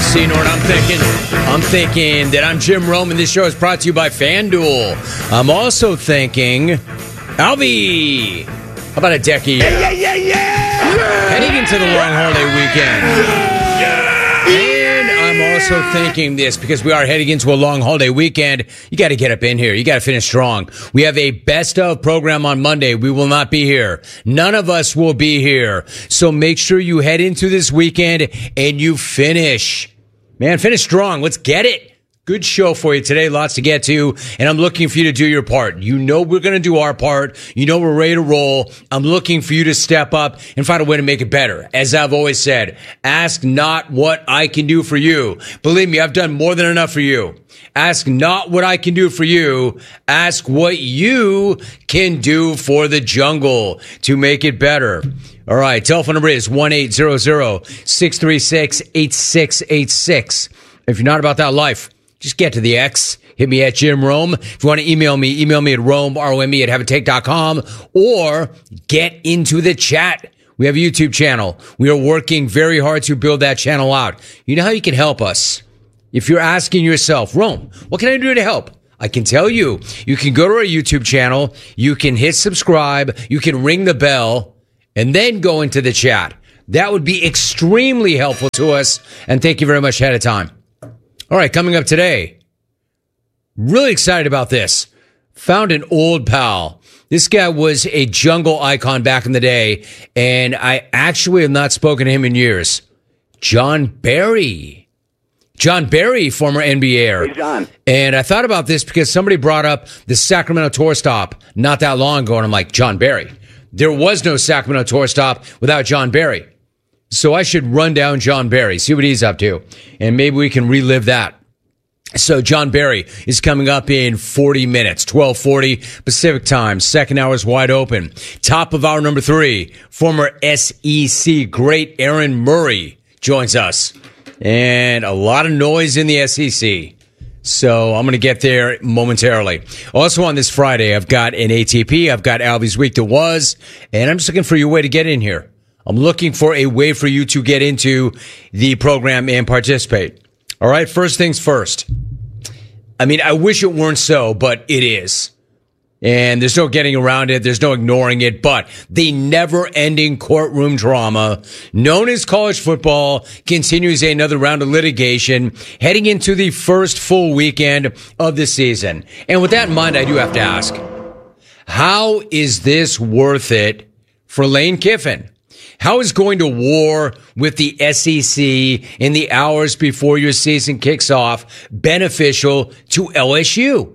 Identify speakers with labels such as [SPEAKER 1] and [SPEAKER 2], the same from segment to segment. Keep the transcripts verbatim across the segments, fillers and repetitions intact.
[SPEAKER 1] See, you know what I'm thinking? I'm thinking that I'm Jim Rome, and this show is brought to you by FanDuel. I'm also thinking, Albie, how about a decade? Yeah, yeah, yeah, yeah! Heading into the long holiday weekend. And I'm also thinking this, because we are heading into a long holiday weekend, you got to get up in here. You got to finish strong. We have a best of program on Monday. We will not be here. None of us will be here. So make sure you head into this weekend and you finish. Man, finish strong. Let's get it. Good show for you today. Lots to get to. And I'm looking for you to do your part. You know we're going to do our part. You know we're ready to roll. I'm looking for you to step up and find a way to make it better. As I've always said, ask not what I can do for you. Believe me, I've done more than enough for you. Ask not what I can do for you. Ask what you can do for the jungle to make it better. All right. Telephone number is one eight hundred, six three six, eight six eight six. If you're not about that life, just get to the X. Hit me at Jim Rome. If you want to email me, email me at Rome, R O M E, at have a take dot com, or get into the chat. We have a YouTube channel. We are working very hard to build that channel out. You know how you can help us? If you're asking yourself, Rome, what can I do to help? I can tell you. You can go to our YouTube channel. You can hit subscribe. You can ring the bell, and then go into the chat. That would be extremely helpful to us, and thank you very much ahead of time. All right, coming up today, really excited about this. Found an old pal. This guy was a jungle icon back in the day, and I actually have not spoken to him in years. John Barry. John Barry, former N B A.
[SPEAKER 2] Hey, John.
[SPEAKER 1] And I thought about this because somebody brought up the Sacramento tour stop not that long ago, and I'm like, John Barry. There was no Sacramento tour stop without John Barry. So I should run down John Barry, see what he's up to, and maybe we can relive that. So John Barry is coming up in forty minutes, twelve forty Pacific time. Second hour is wide open. Top of hour number three, former S E C great Aaron Murray joins us. And a lot of noise in the S E C. So I'm going to get there momentarily. Also on this Friday, I've got an A T P. I've got Albie's Week That Was. And I'm just looking for your way to get in here. I'm looking for a way for you to get into the program and participate. All right, first things first. I mean, I wish it weren't so, but it is. And there's no getting around it. There's no ignoring it. But the never-ending courtroom drama known as college football continues another round of litigation heading into the first full weekend of the season. And with that in mind, I do have to ask, how is this worth it for Lane Kiffin? How is going to war with the S E C in the hours before your season kicks off beneficial to L S U?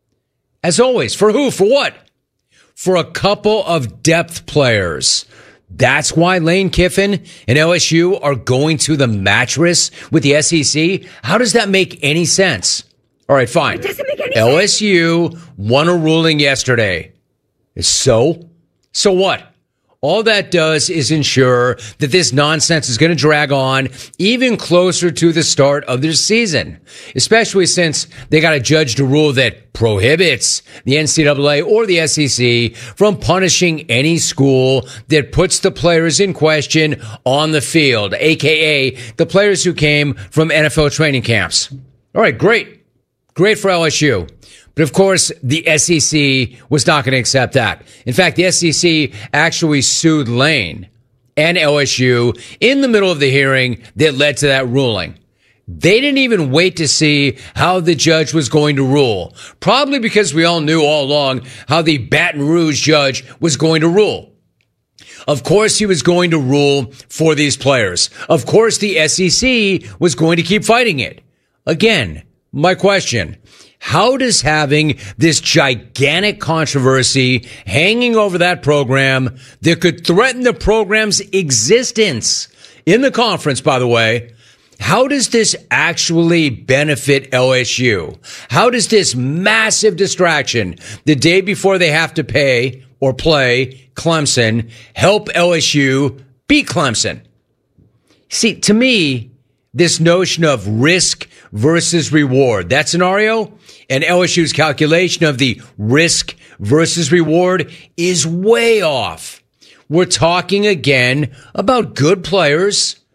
[SPEAKER 1] As always, for who? For what? For a couple of depth players. That's why Lane Kiffin and L S U are going to the mattress with the S E C? How does that make any sense? All right, fine.
[SPEAKER 3] It doesn't make any
[SPEAKER 1] L S U
[SPEAKER 3] sense.
[SPEAKER 1] won a ruling yesterday. So? So what? All that does is ensure that this nonsense is going to drag on even closer to the start of their season, especially since they got a judge to rule that prohibits the N C double A or the S E C from punishing any school that puts the players in question on the field, a k a the players who came from N F L training camps. All right, great. Great for L S U. But of course, the S E C was not going to accept that. In fact, the S E C actually sued Lane and L S U in the middle of the hearing that led to that ruling. They didn't even wait to see how the judge was going to rule. Probably because we all knew all along how the Baton Rouge judge was going to rule. Of course, he was going to rule for these players. Of course, the S E C was going to keep fighting it. Again, my question, how does having this gigantic controversy hanging over that program that could threaten the program's existence in the conference, by the way, how does this actually benefit L S U? How does this massive distraction the day before they have to pay or play Clemson help L S U beat Clemson? See, to me, this notion of risk versus reward, that scenario and L S U's calculation of the risk versus reward is way off. We're talking again about good players,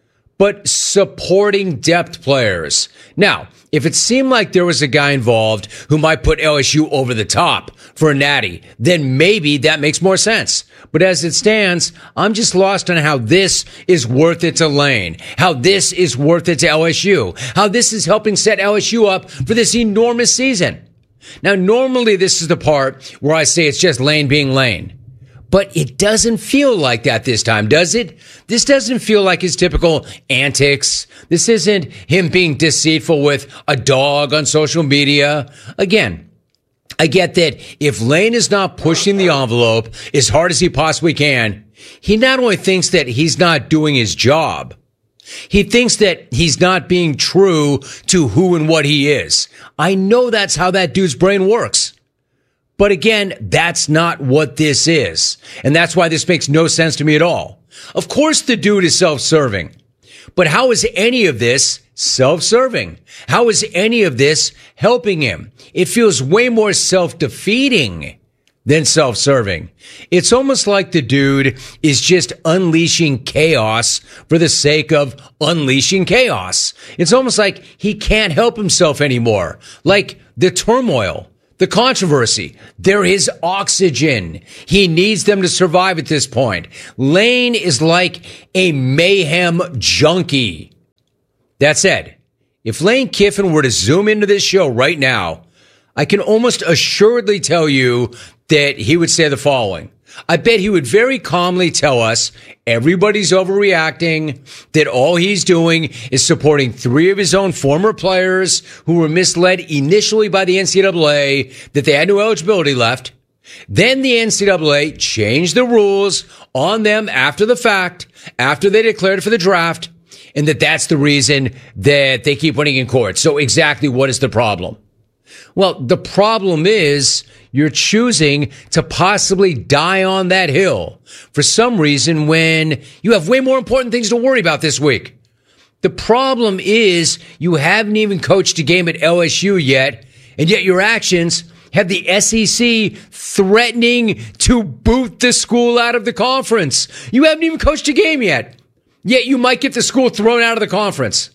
[SPEAKER 1] but supporting depth players. Now, if it seemed like there was a guy involved who might put L S U over the top for a natty, then maybe that makes more sense. But as it stands, I'm just lost on how this is worth it to Lane, how this is worth it to L S U, how this is helping set L S U up for this enormous season. Now, normally this is the part where I say it's just Lane being Lane. But it doesn't feel like that this time, does it? This doesn't feel like his typical antics. This isn't him being deceitful with a dog on social media. Again, I get that if Lane is not pushing the envelope as hard as he possibly can, he not only thinks that he's not doing his job, he thinks that he's not being true to who and what he is. I know that's how that dude's brain works. But again, that's not what this is. And that's why this makes no sense to me at all. Of course, the dude is self-serving. But how is any of this self-serving? How is any of this helping him? It feels way more self-defeating than self-serving. It's almost like the dude is just unleashing chaos for the sake of unleashing chaos. It's almost like he can't help himself anymore. Like the turmoil, the controversy, they're his oxygen. He needs them to survive at this point. Lane is like a mayhem junkie. That said, if Lane Kiffin were to zoom into this show right now, I can almost assuredly tell you that he would say the following. I bet he would very calmly tell us everybody's overreacting, that all he's doing is supporting three of his own former players who were misled initially by the N C double A, that they had no eligibility left. Then the N C double A changed the rules on them after the fact, after they declared for the draft, and that that's the reason that they keep winning in court. So exactly what is the problem? Well, the problem is you're choosing to possibly die on that hill for some reason when you have way more important things to worry about this week. The problem is you haven't even coached a game at L S U yet, and yet your actions have the S E C threatening to boot the school out of the conference. You haven't even coached a game yet, yet you might get the school thrown out of the conference.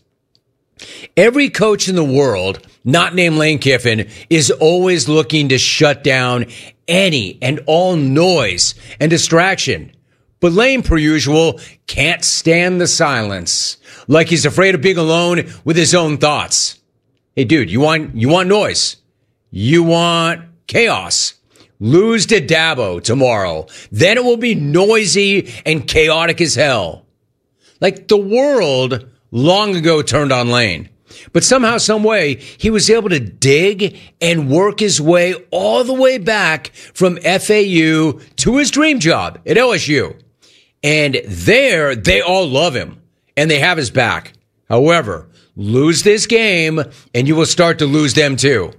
[SPEAKER 1] Every coach in the world, not named Lane Kiffin, is always looking to shut down any and all noise and distraction. But Lane, per usual, can't stand the silence, like he's afraid of being alone with his own thoughts. Hey, dude, you want, you want noise? You want chaos? Lose to Dabo tomorrow. Then it will be noisy and chaotic as hell. Like the world long ago turned on Lane. But somehow, some way, he was able to dig and work his way all the way back from F A U to his dream job at L S U. And there, they all love him, and they have his back. However, lose this game, and you will start to lose them too.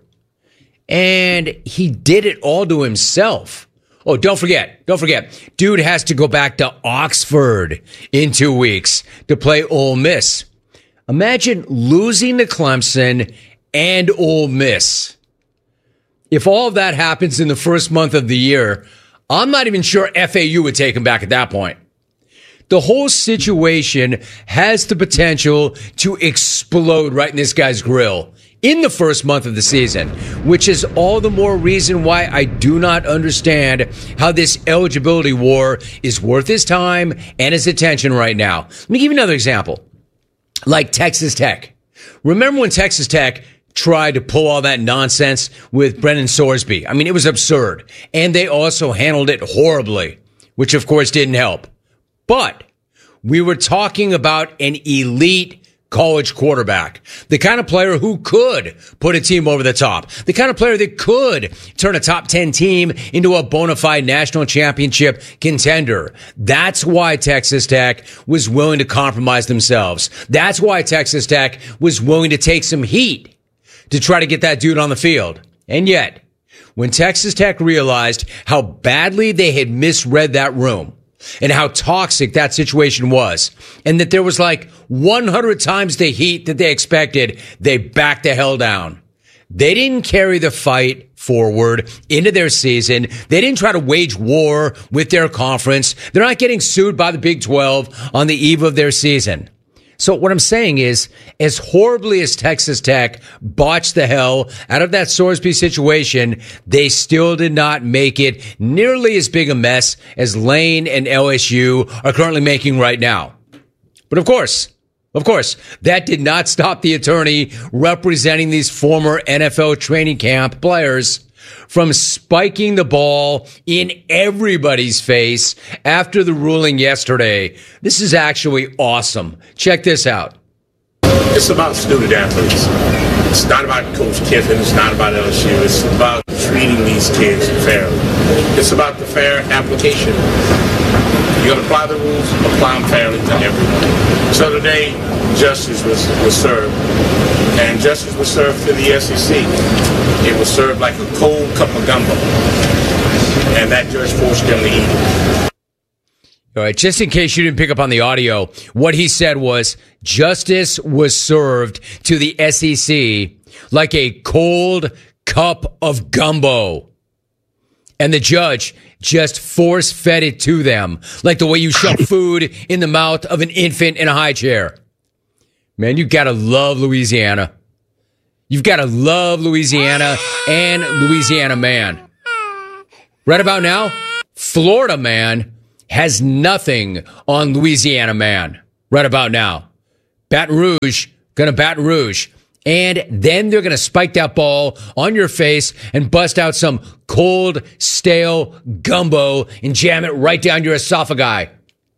[SPEAKER 1] And he did it all to himself. Oh, don't forget, don't forget, dude has to go back to Oxford in two weeks to play Ole Miss. Imagine losing to Clemson and Ole Miss. If all of that happens in the first month of the year, I'm not even sure F A U would take him back at that point. The whole situation has the potential to explode right in this guy's grill in the first month of the season, which is all the more reason why I do not understand how this eligibility war is worth his time and his attention right now. Let me give you another example. Like Texas Tech. Remember when Texas Tech tried to pull all that nonsense with Brennan Sorsby? I mean, it was absurd. And they also handled it horribly, which of course didn't help. But we were talking about an elite college quarterback, the kind of player who could put a team over the top, the kind of player that could turn a top ten team into a bona fide national championship contender. That's why Texas Tech was willing to compromise themselves. That's why Texas Tech was willing to take some heat to try to get that dude on the field. And yet, when Texas Tech realized how badly they had misread that room, and how toxic that situation was, and that there was like one hundred times the heat that they expected, they backed the hell down. They didn't carry the fight forward into their season. They didn't try to wage war with their conference. They're not getting sued by the Big twelve on the eve of their season. So what I'm saying is, as horribly as Texas Tech botched the hell out of that Sorsby situation, they still did not make it nearly as big a mess as Lane and L S U are currently making right now. But of course, of course, that did not stop the attorney representing these former N F L training camp players from spiking the ball in everybody's face after the ruling yesterday. This is actually awesome. Check this out.
[SPEAKER 2] It's about student athletes. It's not about Coach Kiffin. It's not about L S U. It's about treating these kids fairly. It's about the fair application. You're going to apply the rules, apply them fairly to everyone. So today, justice was, was served. And justice was served to the S E C. It was served like a cold cup of gumbo. And that judge forced them to eat it.
[SPEAKER 1] All right, just in case you didn't pick up on the audio, what he said was justice was served to the S E C like a cold cup of gumbo. And the judge just force-fed it to them, like the way you shove food in the mouth of an infant in a high chair. Man, you gotta love Louisiana. You've gotta love Louisiana and Louisiana man. Right about now, Florida man has nothing on Louisiana man. Right about now. Baton Rouge, gonna Baton Rouge. And then they're going to spike that ball on your face and bust out some cold, stale gumbo and jam it right down your esophagi.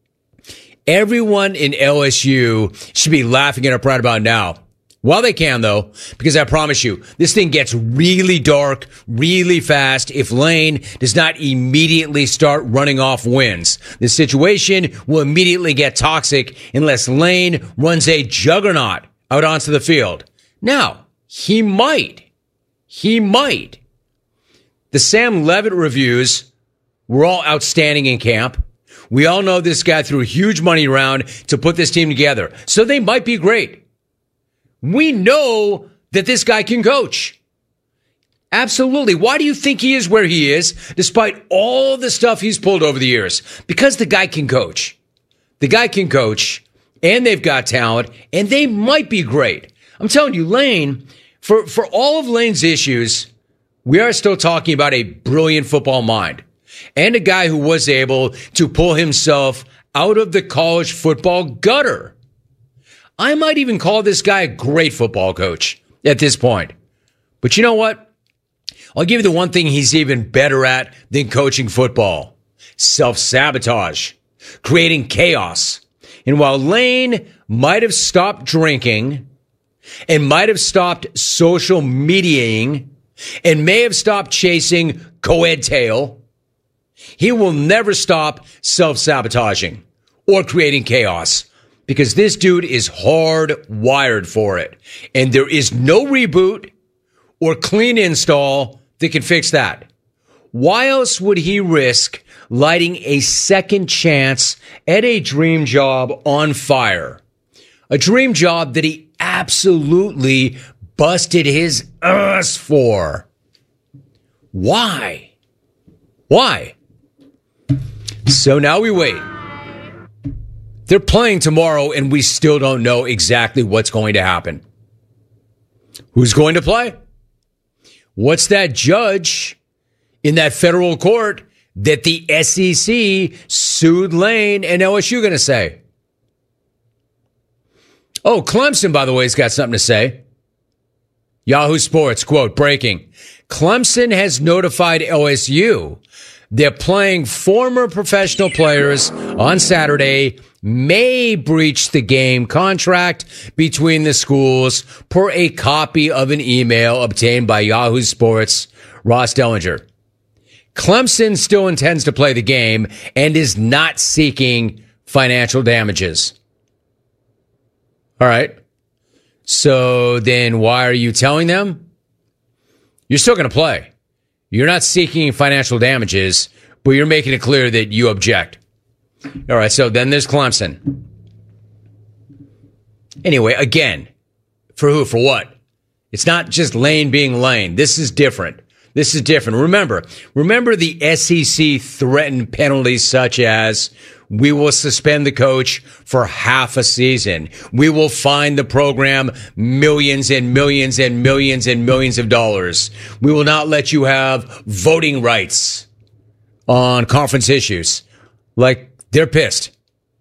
[SPEAKER 1] Everyone in L S U should be laughing it up right about now. While they can, though, because I promise you, this thing gets really dark, really fast if Lane does not immediately start running off wins. This situation will immediately get toxic unless Lane runs a juggernaut out onto the field. Now, he might. He might. The Sam Levitt reviews were all outstanding in camp. We all know this guy threw huge money around to put this team together. So they might be great. We know that this guy can coach. Absolutely. Why do you think he is where he is, despite all the stuff he's pulled over the years? Because the guy can coach. The guy can coach, and they've got talent, and they might be great. I'm telling you, Lane, for, for all of Lane's issues, we are still talking about a brilliant football mind and a guy who was able to pull himself out of the college football gutter. I might even call this guy a great football coach at this point. But you know what? I'll give you the one thing he's even better at than coaching football. Self-sabotage. Creating chaos. And while Lane might have stopped drinking and might have stopped social mediating and may have stopped chasing co-ed tail, he will never stop self-sabotaging or creating chaos because this dude is hardwired for it. And there is no reboot or clean install that can fix that. Why else would he risk lighting a second chance at a dream job on fire? A dream job that he absolutely busted his ass for. Why? Why? So now we wait. They're playing tomorrow, and we still don't know exactly what's going to happen. Who's going to play? What's that judge in that federal court that the S E C sued Lane and L S U going to say? Oh, Clemson, by the way, has got something to say. Yahoo Sports, quote, breaking. Clemson has notified L S U they're playing former professional players on Saturday may breach the game contract between the schools per a copy of an email obtained by Yahoo Sports' Ross Dellinger. Clemson still intends to play the game and is not seeking financial damages. All right. So then why are you telling them? You're still going to play. You're not seeking financial damages, but you're making it clear that you object. All right. So then there's Clemson. Anyway, again, for who? For what? It's not just Lane being Lane. This is different. This is different. Remember, remember the S E C threatened penalties such as we will suspend the coach for half a season. We will fine the program millions and millions and millions and millions of dollars. We will not let you have voting rights on conference issues. Like, they're pissed.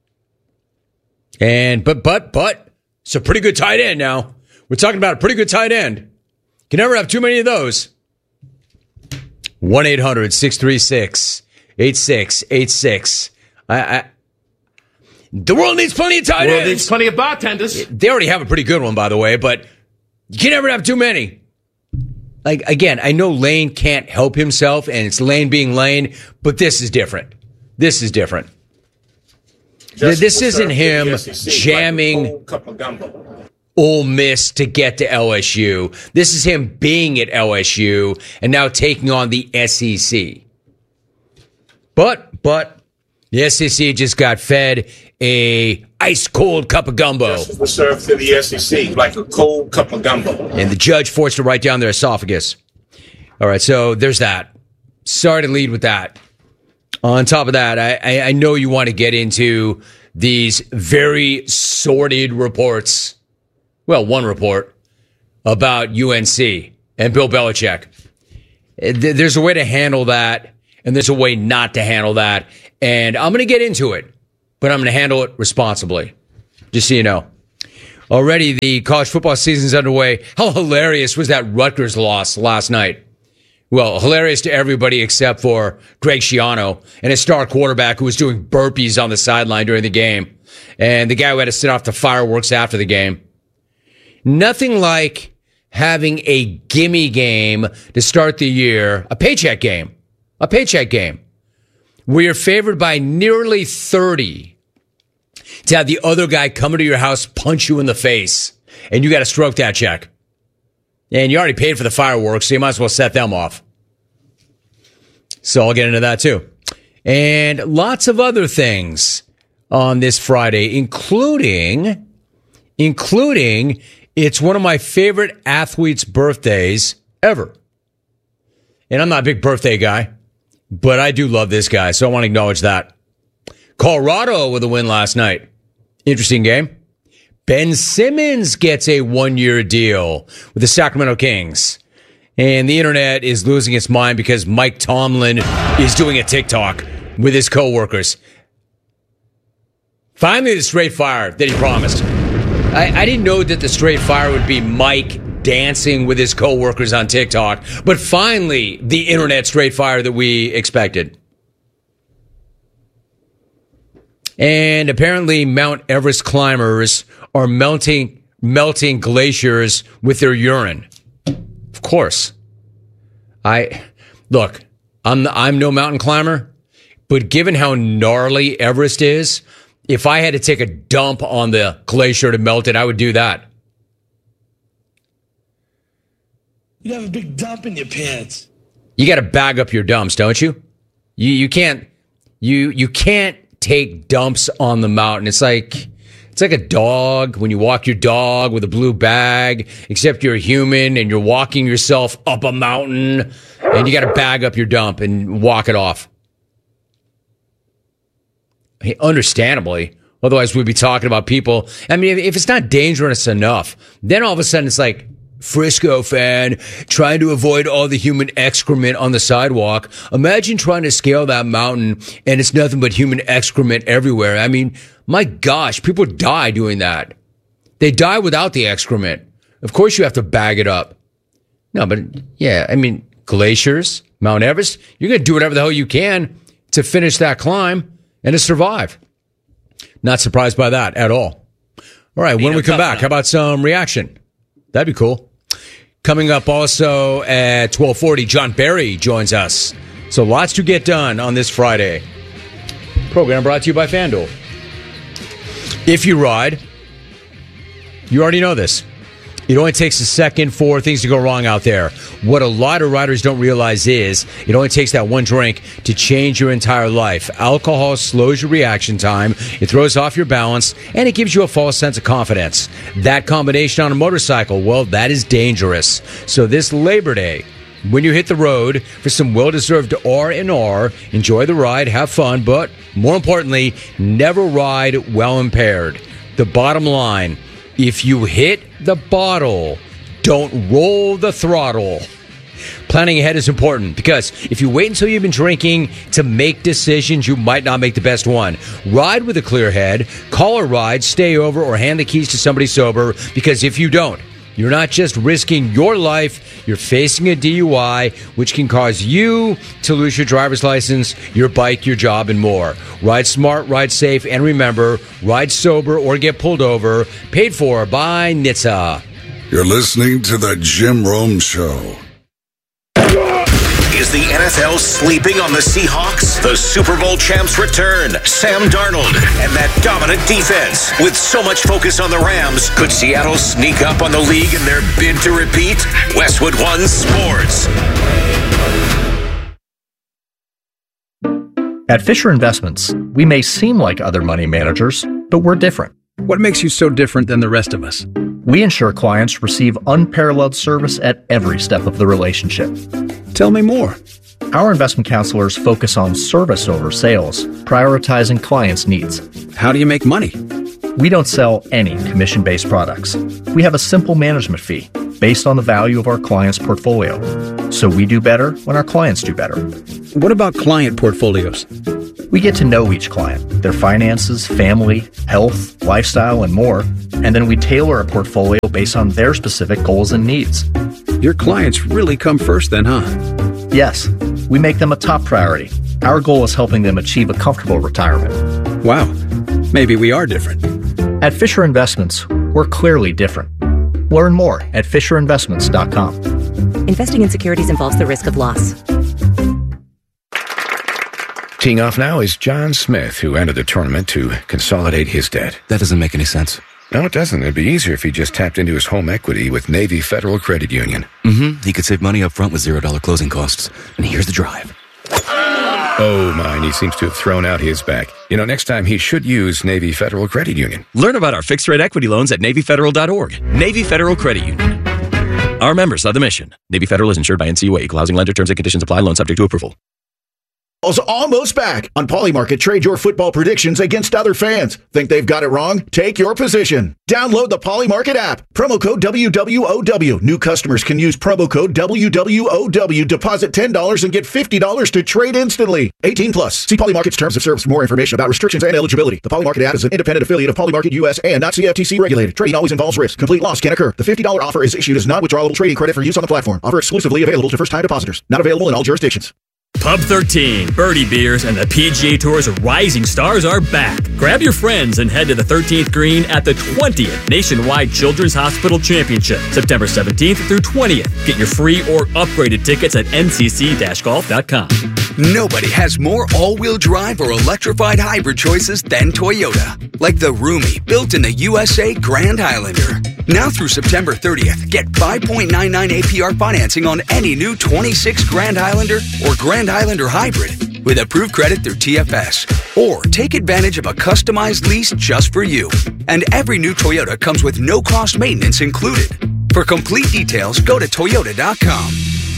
[SPEAKER 1] And, but, but, but, it's a pretty good tight end now. We're talking about a pretty good tight end. Can never have too many of those. one eight hundred six three six eight six eight six. I, I, the world needs plenty of tight ends.
[SPEAKER 3] The world needs plenty of bartenders.
[SPEAKER 1] They already have a pretty good one, by the way, but you can never have too many. Like, again, I know Lane can't help himself, and it's Lane being Lane, but this is different. This is different.
[SPEAKER 2] Just
[SPEAKER 1] this isn't him
[SPEAKER 2] the S E C,
[SPEAKER 1] jamming
[SPEAKER 2] like a cold cup of gumbo.
[SPEAKER 1] Ole Miss to get to L S U. This is him being at L S U and now taking on the S E C. But, but, the S E C just got fed a ice cold cup of gumbo.
[SPEAKER 2] Justice was served to the S E C like a cold cup of gumbo.
[SPEAKER 1] And the judge forced to write down their esophagus. All right, so there's that. Sorry to lead with that. On top of that, I, I, I know you want to get into these very sordid reports. Well, one report about U N C and Bill Belichick. There's a way to handle that, and there's a way not to handle that. And I'm going to get into it, but I'm going to handle it responsibly, just so you know. Already the college football season's underway. How hilarious was that Rutgers loss last night? Well, hilarious to everybody except for Greg Schiano and his star quarterback who was doing burpees on the sideline during the game, and the guy who had to sit off the fireworks after the game. Nothing like having a gimme game to start the year, a paycheck game, a paycheck game, where you're favored by nearly thirty to have the other guy come into your house, punch you in the face, and you got to stroke that check. And you already paid for the fireworks, so you might as well set them off. So I'll get into that too. And lots of other things on this Friday, including, including, it's one of my favorite athletes' birthdays ever. And I'm not a big birthday guy, but I do love this guy, so I want to acknowledge that. Colorado with a win last night. Interesting game. Ben Simmons gets a one-year deal with the Sacramento Kings. And the internet is losing its mind because Mike Tomlin is doing a TikTok with his coworkers. Finally, the straight fire that he promised. I, I didn't know that the straight fire would be Mike dancing with his coworkers on TikTok, but finally, the internet straight fire that we expected. And apparently, Mount Everest climbers are melting melting glaciers with their urine. Of course. I look, I'm I'm no mountain climber, but given how gnarly Everest is, if I had to take a dump on the glacier to melt it, I would do that.
[SPEAKER 4] You have a big dump in your pants.
[SPEAKER 1] You got to bag up your dumps, don't you? You you can't you you can't take dumps on the mountain. It's like it's like a dog when you walk your dog with a blue bag, except you're a human and you're walking yourself up a mountain and you got to bag up your dump and walk it off. Hey, understandably, otherwise we'd be talking about people. I mean, if, if it's not dangerous enough, then all of a sudden it's like Frisco fan trying to avoid all the human excrement on the sidewalk. Imagine trying to scale that mountain and it's nothing but human excrement everywhere. I mean, my gosh, people die doing that. They die without the excrement. Of course you have to bag it up. No, but yeah, I mean, glaciers, Mount Everest, you're going to do whatever the hell you can to finish that climb and to survive. Not surprised by that at all. All right, when we come back, how about some reaction? That'd be cool. Coming up also at twelve forty, John Barry joins us. So lots to get done on this Friday. Program brought to you by FanDuel. If you ride, you already know this. It only takes a second for things to go wrong out there. What a lot of riders don't realize is it only takes that one drink to change your entire life. Alcohol slows your reaction time, it throws off your balance, and it gives you a false sense of confidence. That combination on a motorcycle, well, that is dangerous. So this Labor Day, when you hit the road for some well-deserved R and R, enjoy the ride, have fun, but more importantly, never ride while impaired. The bottom line, if you hit the bottle, don't roll the throttle. Planning ahead is important because if you wait until you've been drinking to make decisions, you might not make the best one. Ride with a clear head, call a ride, stay over, or hand the keys to somebody sober, because if you don't, you're not just risking your life, you're facing a D U I, which can cause you to lose your driver's license, your bike, your job, and more. Ride smart, ride safe, and remember, ride sober or get pulled over. Paid for by N H T S A.
[SPEAKER 3] You're listening to The Jim Rome Show.
[SPEAKER 5] Is the N F L sleeping on the Seahawks? The Super Bowl champs return. Sam Darnold and that dominant defense. With so much focus on the Rams, could Seattle sneak up on the league in their bid to repeat? Westwood One Sports.
[SPEAKER 6] At Fisher Investments, we may seem like other money managers, but we're different.
[SPEAKER 7] What makes you so different than the rest of us?
[SPEAKER 6] We ensure clients receive unparalleled service at every step of the relationship.
[SPEAKER 7] Tell me more.
[SPEAKER 6] Our investment counselors focus on service over sales, prioritizing clients' needs.
[SPEAKER 7] How do you make money?
[SPEAKER 6] We don't sell any commission-based products. We have a simple management fee based on the value of our client's portfolio. So we do better when our clients do better.
[SPEAKER 7] What about client portfolios?
[SPEAKER 6] We get to know each client, their finances, family, health, lifestyle, and more, and then we tailor a portfolio based on their specific goals and needs.
[SPEAKER 7] Your clients really come first then, huh?
[SPEAKER 6] Yes, we make them a top priority. Our goal is helping them achieve a comfortable retirement.
[SPEAKER 7] Wow, maybe we are different.
[SPEAKER 6] At Fisher Investments, we're clearly different. Learn more at fisher investments dot com.
[SPEAKER 8] Investing in securities involves the risk of loss.
[SPEAKER 9] Teeing off now is John Smith, who entered the tournament to consolidate his debt.
[SPEAKER 10] That doesn't make any sense.
[SPEAKER 9] No, it doesn't. It'd be easier if he just tapped into his home equity with Navy Federal Credit Union.
[SPEAKER 10] Mm-hmm. He could save money up front with zero dollar closing costs. And here's the drive.
[SPEAKER 9] Oh, mine. He seems to have thrown out his back. You know, next time he should use Navy Federal Credit Union.
[SPEAKER 11] Learn about our fixed-rate equity loans at navy federal dot org. Navy Federal Credit Union. Our members are the mission. Navy Federal is insured by N C U A. Equal housing lender. Terms and conditions apply. Loan subject to approval.
[SPEAKER 12] Almost back. On Polymarket, trade your football predictions against other fans. Think they've got it wrong? Take your position. Download the Polymarket app. Promo code W W O W. New customers can use promo code W W O W. Deposit ten dollars and get fifty dollars to trade instantly. eighteen plus. See Polymarket's terms of service for more information about restrictions and eligibility. The Polymarket app is an independent affiliate of Polymarket U S and not C F T C regulated. Trading always involves risk. Complete loss can occur. The fifty dollars offer is issued as non-withdrawable trading credit for use on the platform. Offer exclusively available to first-time depositors. Not available in all jurisdictions.
[SPEAKER 13] Pub thirteen, Birdie Beers, and the P G A Tour's rising stars are back. Grab your friends and head to the thirteenth green at the twentieth Nationwide Children's Hospital Championship, September seventeenth through twentieth. Get your free or upgraded tickets at N C C golf dot com.
[SPEAKER 14] Nobody has more all-wheel drive or electrified hybrid choices than Toyota. Like the roomy, built in the U S A Grand Highlander. Now through September thirtieth, get five point nine nine A P R financing on any new twenty-six Grand Highlander or Grand Highlander Hybrid with approved credit through T F S. Or take advantage of a customized lease just for you. And every new Toyota comes with no-cost maintenance included. For complete details, go to toyota dot com.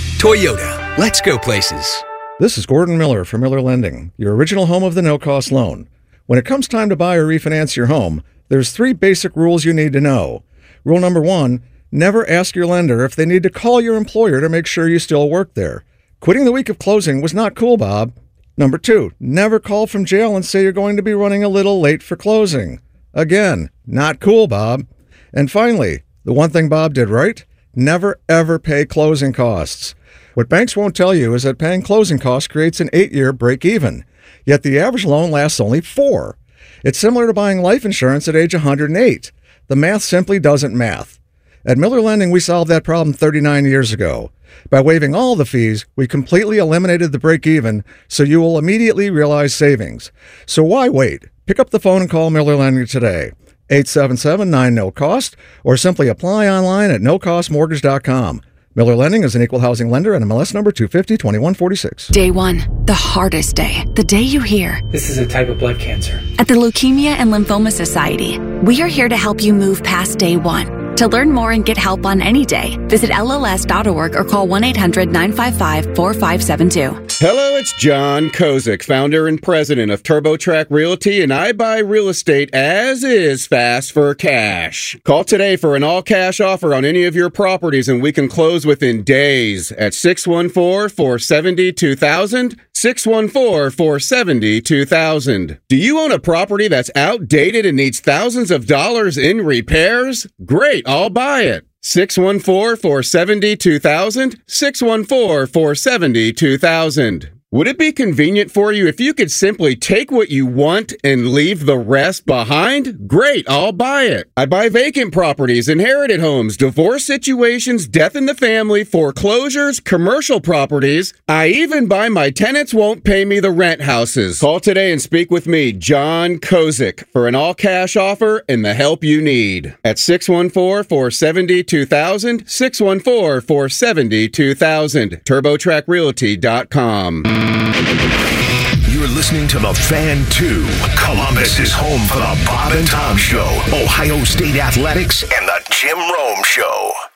[SPEAKER 14] Toyota, let's go places.
[SPEAKER 15] This is Gordon Miller from Miller Lending, your original home of the no-cost loan. When it comes time to buy or refinance your home, there's three basic rules you need to know. Rule number one, never ask your lender if they need to call your employer to make sure you still work there. Quitting the week of closing was not cool, Bob. Number two, never call from jail and say you're going to be running a little late for closing. Again, not cool, Bob. And finally, the one thing Bob did right, never ever pay closing costs. What banks won't tell you is that paying closing costs creates an eight-year break-even, yet the average loan lasts only four. It's similar to buying life insurance at age one hundred eight. The math simply doesn't math. At Miller Lending, we solved that problem thirty-nine years ago. By waiving all the fees, we completely eliminated the break-even, so you will immediately realize savings. So why wait? Pick up the phone and call Miller Lending today. eight seven seven nine no cost, or simply apply online at no cost mortgage dot com. Miller Lending is an equal housing lender and M L S number two fifty twenty-one forty-six.
[SPEAKER 16] Day one, the hardest day. The day you hear,
[SPEAKER 17] this is a type of blood cancer.
[SPEAKER 16] At the Leukemia and Lymphoma Society, we are here to help you move past day one To learn more and get help on any day, visit L L S dot org or call one eight hundred nine five five four five seven two.
[SPEAKER 17] Hello, it's John Kozik, founder and president of TurboTrack Realty, and I buy real estate as is fast for cash. Call today for an all-cash offer on any of your properties, and we can close within days at six one four, four seven zero, two thousand, six one four, four seven zero, two thousand. Do you own a property that's outdated and needs thousands of dollars in repairs? Great, I'll buy it. six one four, four seven zero, two thousand, six one four, four seven zero, two thousand. Would it be convenient for you if you could simply take what you want and leave the rest behind? Great, I'll buy it. I buy vacant properties, inherited homes, divorce situations, death in the family, foreclosures, commercial properties. I even buy my tenants won't pay me the rent houses. Call today and speak with me, John Kozik, for an all-cash offer and the help you need. At six one four, four seven zero, two thousand, six one four, four seven zero, two thousand, turbotrack realty dot com.
[SPEAKER 5] You're listening to The Fan two. Columbus is home for the Bob and Tom Show, Ohio State Athletics, and the Jim Rome Show.